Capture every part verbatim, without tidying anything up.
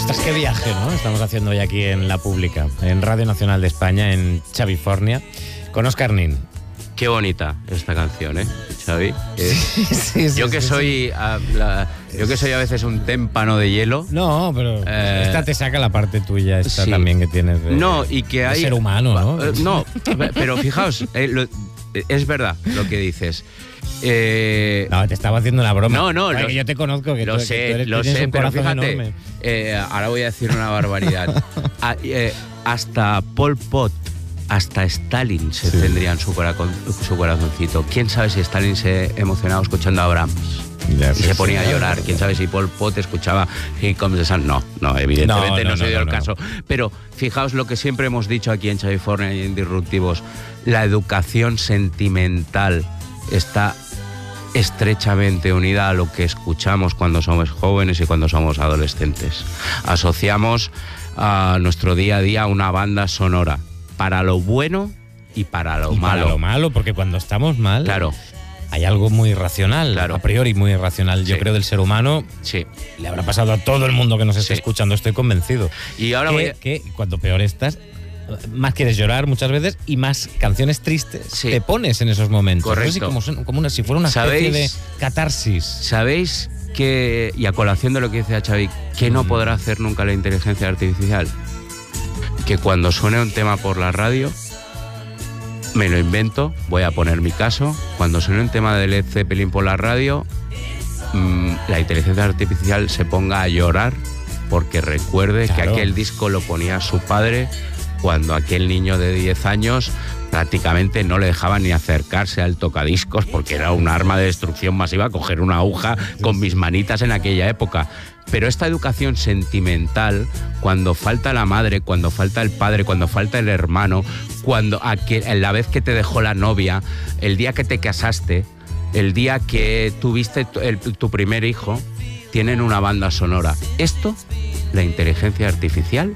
Ostras, qué viaje, ¿no? Estamos haciendo hoy aquí en La Pública, en Radio Nacional de España, en Xavifornia, con Óscar Nin. Qué bonita esta canción, ¿eh, Xavi? Eh, Sí, sí, sí, yo que sí, soy, a, la, yo que soy a veces un témpano de hielo. No, pero Eh, esta te saca la parte tuya, esta sí. también que tienes de, No, y que de hay ser humano, ¿no? Eh, no, pero fijaos, eh, lo- es verdad lo que dices. Eh, No, te estaba haciendo una broma. No, no, Ay, lo- que yo te conozco, que lo tú, que sé, tú eres, lo tú tienes sé, un pero corazón fíjate, enorme. eh, ahora voy a decir una barbaridad. A- eh, hasta Pol Pot, hasta Stalin se Sí. tendría en su, coracon- su corazoncito. ¿Quién sabe si Stalin se emocionaba escuchando a Brahms? Ya, Y sí, se sí. ponía a llorar. ¿Quién sabe si Pol Pot escuchaba Here Comes the Sun? No, no, evidentemente No, no, no, se no, dio no, el no. caso. Pero fijaos lo que siempre hemos dicho aquí en Xavifornia y en Disruptivos. La educación sentimental está estrechamente unida a lo que escuchamos cuando somos jóvenes y cuando somos adolescentes. Asociamos a nuestro día a día una banda sonora para lo bueno y para lo Y para malo. lo malo, porque cuando estamos mal, Claro, hay algo muy irracional, Claro. a priori muy irracional, yo Sí. creo, del ser humano. sí. Le habrá pasado a todo el mundo que nos esté Sí. escuchando, estoy convencido. Y ahora que, voy a... que cuando peor estás, más quieres llorar muchas veces y más canciones tristes Sí. te pones en esos momentos. Correcto. Así como, son- como una, si fuera una especie de ¿Sabéis? catarsis. ¿Sabéis que, y a colación de lo que dice Xavi, que no Mm. podrá hacer nunca la inteligencia artificial? Que cuando suene un tema por la radio, me lo invento, voy a poner mi caso, cuando suene un tema de Led Zeppelin por la radio, mmm, la inteligencia artificial se ponga a llorar porque recuerde Claro. que aquel disco lo ponía su padre cuando aquel niño de diez años prácticamente no le dejaba ni acercarse al tocadiscos porque era un arma de destrucción masiva coger una aguja con mis manitas en aquella época. Pero esta educación sentimental, cuando falta la madre, cuando falta el padre, cuando falta el hermano, cuando aquel, la vez que te dejó la novia, el día que te casaste, el día que tuviste tu, el- tu primer hijo, tienen una banda sonora. Esto, la inteligencia artificial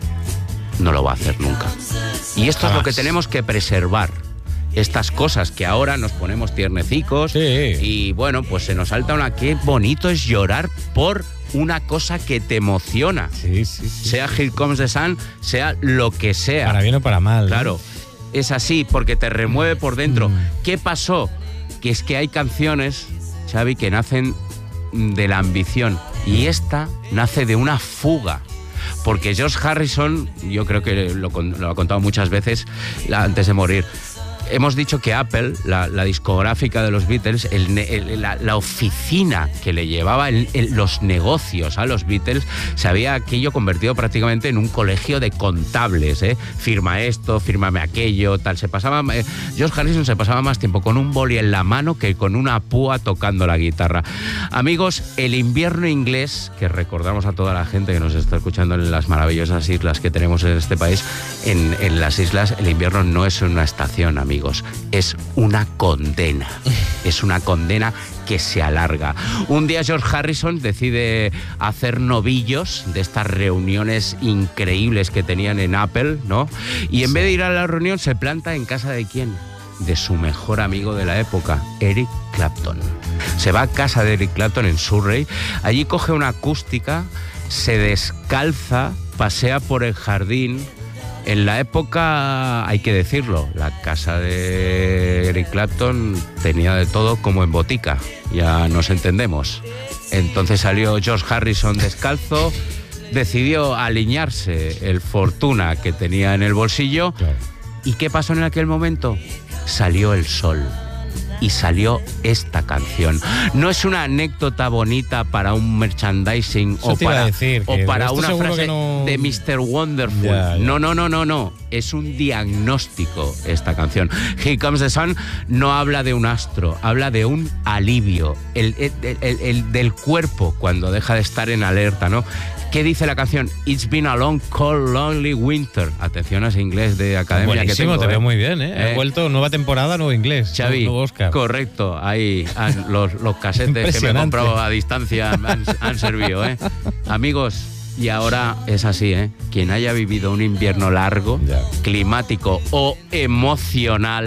no lo va a hacer nunca. Y esto es lo que Jamás. tenemos que preservar. Estas cosas que ahora nos ponemos tiernecicos Sí. y bueno, pues se nos salta una... Qué bonito es llorar por una cosa que te emociona. Sí, sí, sí. Sea Here Comes the Sun, sea lo que sea. Para bien o para mal. ¿no? Claro, es así porque te remueve por dentro. Mm. ¿Qué pasó? Que es que hay canciones, Xavi, que nacen de la ambición y esta nace de una fuga. Porque George Harrison, yo creo que lo, con- lo ha contado muchas veces la- antes de morir, hemos dicho que Apple, la, la discográfica de los Beatles, el ne- el- la, la oficina que le llevaba el- el- los negocios a los Beatles, se había aquello convertido prácticamente en un colegio de contables, ¿eh? Firma esto, fírmame aquello, tal. Se pasaba, eh, George Harrison se pasaba más tiempo con un boli en la mano que con una púa tocando la guitarra. Amigos, el invierno inglés, que recordamos a toda la gente que nos está escuchando en las maravillosas islas que tenemos en este país, en, en las islas el invierno no es una estación, amigos. Es una condena. Es una condena que se alarga. Un día George Harrison decide hacer novillos de estas reuniones increíbles que tenían en Apple, ¿no? Y en vez de ir a la reunión se planta en casa de ¿quién? De su mejor amigo de la época, Eric Clapton. Se va a casa de Eric Clapton en Surrey. Allí coge una acústica, se descalza, pasea por el jardín. En la época, hay que decirlo, la casa de Eric Clapton tenía de todo como en botica, ya nos entendemos. Entonces salió George Harrison descalzo, decidió alinearse el fortuna que tenía en el bolsillo. Claro. ¿Y qué pasó en aquel momento? Salió el sol. Y salió esta canción. No es una anécdota bonita para un merchandising Eso o te iba para, a decir, o que para esto una seguro frase que no- de mister Wonderful. Ya, ya. No, no, no, no, no. Es un diagnóstico esta canción. Here Comes the Sun no habla de un astro, habla de un alivio. El, el- el- el del cuerpo cuando deja de estar en alerta, ¿no? ¿Qué dice la canción? It's been a long, cold, lonely winter. Atención a ese inglés de academia Buenísimo, que tengo. te ¿eh? veo muy bien, ¿eh? Eh. He vuelto, nueva temporada, nuevo inglés. Xavi, nuevo Óscar. correcto, ahí han- los, los casetes que me he Impresionante. comprado a distancia han, han servido, ¿eh? Amigos, y ahora es así, ¿eh? Quien haya vivido un invierno largo, Ya. climático o emocional,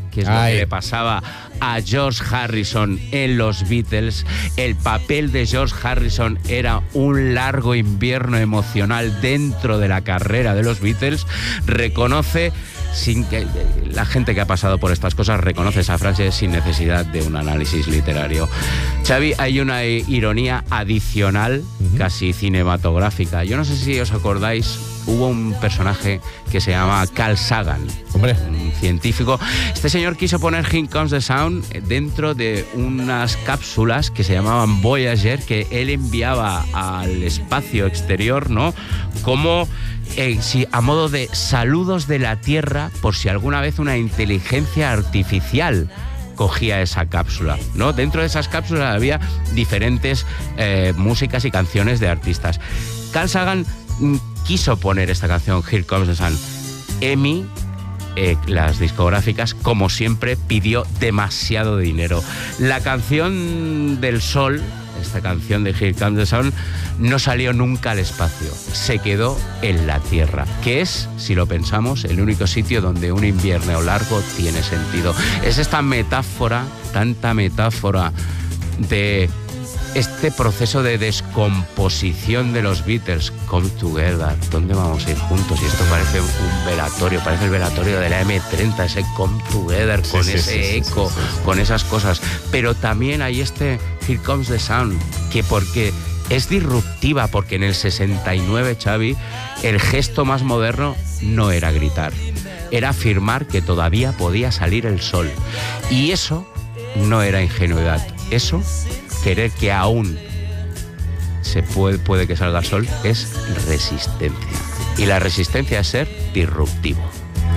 que es Ay. lo que le pasaba a George Harrison en los Beatles. El papel de George Harrison era un largo invierno emocional dentro de la carrera de los Beatles. Reconoce, sin que la gente que ha pasado por estas cosas reconoce esa frase sin necesidad de un análisis literario. Xavi, hay una ironía adicional, uh-huh. casi cinematográfica. Yo no sé si os acordáis, hubo un personaje que se llama Carl Sagan, Hombre. un científico. Este señor quiso poner Here Comes the Sound dentro de unas cápsulas que se llamaban Voyager, que él enviaba al espacio exterior, ¿no? Como eh, si, a modo de saludos de la Tierra, por si alguna vez una inteligencia artificial cogía esa cápsula, ¿no? Dentro de esas cápsulas había diferentes eh, músicas y canciones de artistas. Carl Sagan mm, quiso poner esta canción, Here Comes the Sun. EMI, eh, las discográficas, como siempre, pidió demasiado dinero. La canción del sol, esta canción de Here Comes the Sun, no salió nunca al espacio, se quedó en la Tierra, que es, si lo pensamos, el único sitio donde un invierno largo tiene sentido. Es esta metáfora, tanta metáfora de este proceso de descomposición de los Beatles. Come together, ¿dónde vamos a ir juntos? Y esto parece un velatorio, parece el velatorio de la eme treinta, ese come together, con sí, ese sí, sí, eco, sí, sí, sí. con esas cosas. Pero también hay este Here Comes the Sun, que porque es disruptiva, porque en el sesenta y nueve, Xavi, el gesto más moderno no era gritar, era afirmar que todavía podía salir el sol. Y eso no era ingenuidad, eso, querer que aún se puede, puede que salga el sol, es resistencia. Y la resistencia es ser disruptivo.